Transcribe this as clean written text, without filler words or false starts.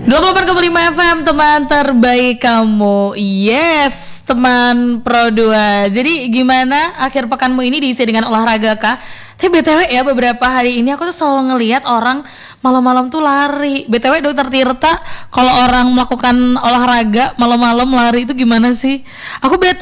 88,5 FM, teman terbaik kamu. Yes, teman Pro 2. Jadi gimana akhir pekanmu ini diisi dengan olahraga kah? Tapi BTW ya, beberapa hari ini aku tuh selalu ngelihat orang malam-malam tuh lari. BTW Dokter Tirta, kalau orang melakukan olahraga malam-malam lari itu gimana sih? Aku